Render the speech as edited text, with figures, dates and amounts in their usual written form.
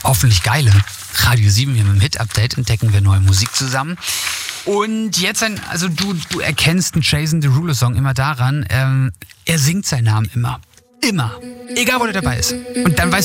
hoffentlich geile. Radio 7 hier mit dem Hit-Update entdecken wir neue Musik zusammen. Und jetzt also du erkennst einen Jason Derulo-Song immer daran, er singt seinen Namen immer. Immer. Egal, wo er dabei ist. Und dann weißt